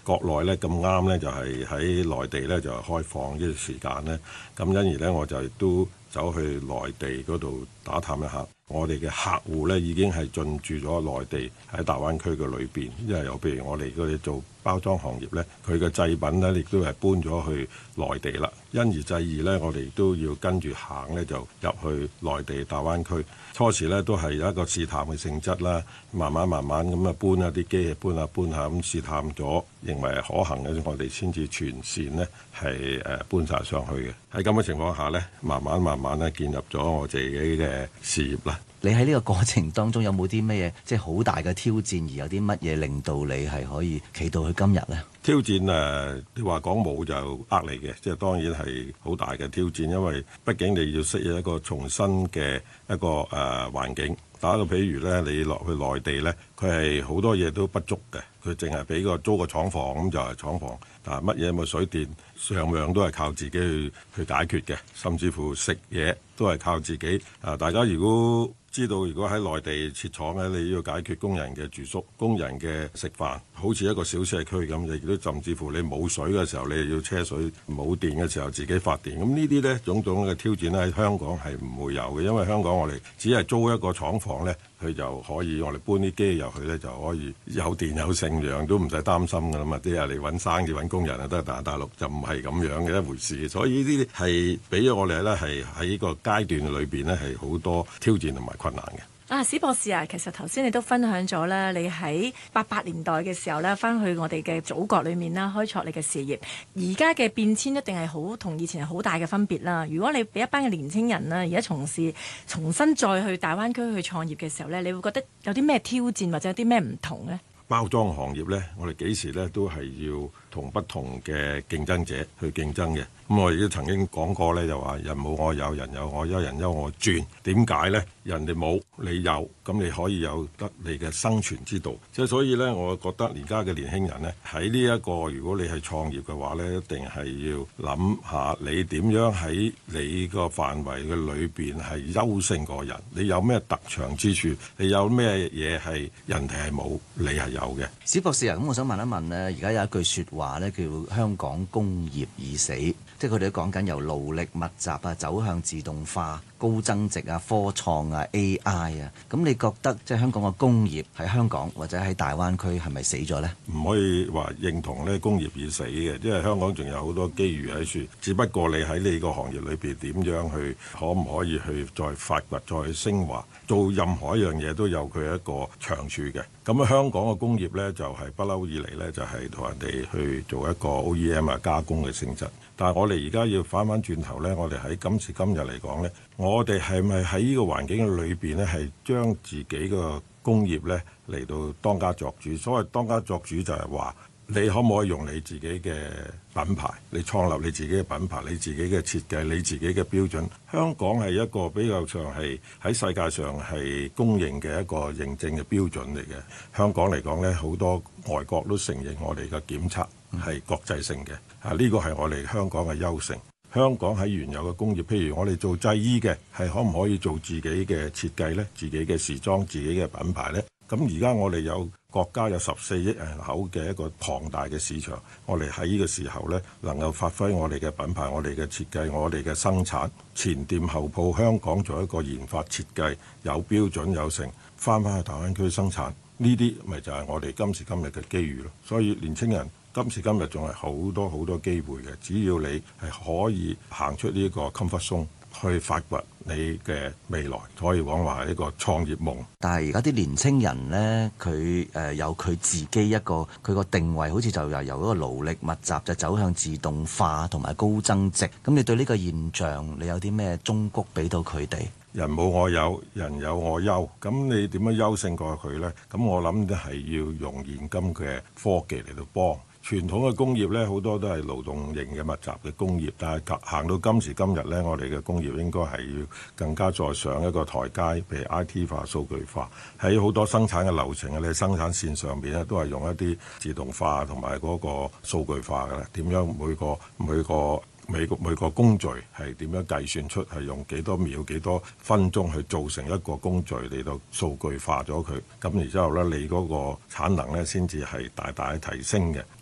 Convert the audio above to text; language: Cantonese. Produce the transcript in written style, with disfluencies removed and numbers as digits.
國內咧咁啱咧就係喺內地咧就開放呢個時間咧，咁因而咧我就亦都走去內地嗰度打探一下。我哋嘅客戶咧已經係進駐咗內地喺大灣區嘅裏邊，因為有譬如我哋嗰啲做包裝行業咧，佢嘅製品咧亦都係搬咗去內地啦。因而繼而咧，我哋亦都要跟住行咧，就入去內地大灣區。初時咧都係有一個試探嘅性質啦，慢慢咁啊搬一啲機器搬下咁試探咗，認為係可行嘅，我哋先至全線呢係搬晒上去嘅。喺咁嘅情況下咧，慢慢咧建立咗我自己嘅事業啦。 你喺呢個過程當中有冇啲乜嘢即係好大嘅挑戰，而有啲乜嘢令到你係可以企到去今日呢？ 挑戰你話講冇就呃你嘅，即係當然係好大嘅挑戰，因為畢竟你要適應一個重新嘅一個環境。打個譬如咧，你落去內地咧，佢係好多嘢都不足嘅，佢淨係俾個租個廠房咁就係廠房，但係乜嘢冇水電，上樣都係靠自己去解決嘅，甚至乎食嘢都係靠自己。大家如果知道，如果喺內地設廠咧，你要解決工人嘅住宿、工人嘅食飯，好似一個小社區咁，亦都甚至乎你冇水嘅時候，你要車水；冇電嘅時候，自己發電。咁呢啲呢，種種嘅挑戰咧，喺香港係唔會有嘅，因為香港我哋只係租一個廠房呢，佢就可以我哋搬啲機入去呢，就可以有電有剩樣都唔使擔心㗎啦嘛。啲人嚟揾生意揾工人啊，都係大陸就唔係咁樣嘅一回事。所以呢啲係俾咗我哋呢，係喺呢個階段裏邊呢，係好多挑戰同埋困難嘅。 史博士啊，其實頭先你都分享咗啦，你喺88年代嘅時候咧，翻去我哋嘅祖國裏面啦，開創你嘅事業。而家嘅變遷一定係好同以前係好大嘅分別啦。如果你俾一班嘅年輕人啦，而家重新再去大灣區去創業嘅時候咧，你會覺得有啲咩挑戰或者有啲咩唔同呢？ 包裝行業呢，我哋幾時呢都係要同不同嘅競爭者去競爭嘅。咁我亦都曾經講過呢，就話人冇我有，人有我優，人優我轉。點解呢？人哋冇你有，咁你可以有得你嘅生存之道。即係所以呢，我覺得而家嘅年輕人呢，喺呢一個如果你係創業嘅話呢，一定係要諗下你點樣喺你個範圍嘅裏邊係優勝過人。你有咩特長之處？你有咩嘢係人哋係冇，你係有嘅。 史博士啊，咁我想問一問呢，而家有一句説話呢，叫香港工業已死，即係佢哋都講緊由勞力密集啊走向自動化、高增值啊、科創啊、AI 啊，咁你覺得即係香港嘅工業喺香港或者喺大灣區係咪死咗呢？ 唔可以話認同呢工業已死嘅，因為香港仲有好多機遇喺處，只不過你喺呢個行業裏邊點樣去，可唔可以去再發掘、再升華，做任何一樣嘢都有佢一個長處嘅。咁香港嘅工業呢，就係不嬲以嚟呢，就係同人哋去做一個 OEM 啊加工嘅性質。但係我哋而家要反轉頭呢，我哋喺今時今日嚟講呢，我哋係咪喺呢個環境嘅裏邊呢，係將自己個工業呢嚟到當家作主？所謂當家作主就係話，你可唔可以用你自己嘅品牌，你創立你自己嘅品牌，你自己嘅設計，你自己嘅標準？香港係一個比較上係喺世界上係公認嘅一個認證嘅標準嚟嘅。香港嚟講呢，好多外國都承認我哋嘅檢測係國際性嘅。呢個係我哋香港嘅優勝。香港喺原有嘅工業，譬如我哋做製衣嘅，係可唔可以做自己嘅設計呢？自己嘅時裝、自己嘅品牌呢？咁而家我哋有國家有14億人口嘅一個龐大嘅市場，我哋喺呢個時候呢，能夠發揮我哋嘅品牌、我哋嘅設計、我哋嘅生產，前店後鋪，香港做一個研發設計，有標準有成，翻去大灣區生產，呢啲咪就係我哋今時今日嘅機遇咯。所以年輕人今時今日仲係好多好多機會嘅，只要你係可以行出呢個 comfort zone，去發掘你嘅未來，可以講話係一個創業夢。 但係而家啲年青人呢，佢有佢自己一個佢個定位，好似就由一個勞力密集就走向自動化同埋高增值。咁你對呢個現象，你有啲咩忠告俾到佢哋？ 人冇我有，人有我優。咁你點樣優勝過佢呢？咁我諗都係要用現今嘅科技嚟到幫。傳統嘅工業呢，好多都係勞動型嘅密集嘅工業，但係行到今時今日呢，我哋嘅工業應該係要更加再上一個台階，譬如 IT 化、數據化，喺好多生產嘅流程啊，你生產線上邊呢，都係用一啲自動化同埋嗰個數據化嘅啦。點樣每個工序係點樣計算出係用幾多秒幾多分鐘去做成一個工序嚟到數據化咗佢，咁然之後呢，你嗰個產能呢先至係大大提升嘅。